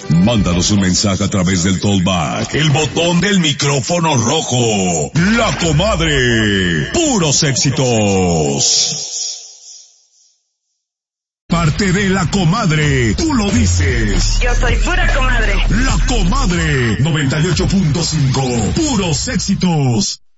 Mándanos un mensaje a través del Tollback, el botón del micrófono rojo. La Comadre. Puros éxitos. Parte de La Comadre, tú lo dices. Yo soy pura comadre. La Comadre 98.5. Puros éxitos.